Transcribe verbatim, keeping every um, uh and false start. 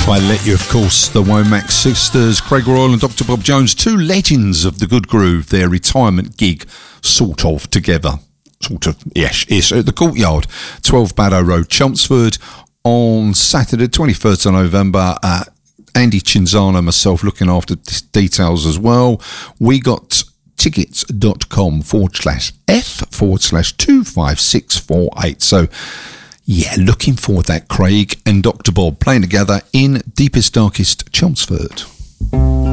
If I Let You, of course, the Womack sisters, Craig Royal and Doctor Bob Jones, two legends of the good groove, their retirement gig sort of together. Sort of, yes, it's at the Courtyard, twelve Baddow Road, Chelmsford, on Saturday, twenty-first of November. Uh, Andy Cinzano, myself, looking after d- details as well. We got tickets.com forward slash F forward slash two five six four eight. So, yeah, looking forward to that, Craig and Doctor Bob playing together in deepest, darkest Chelmsford.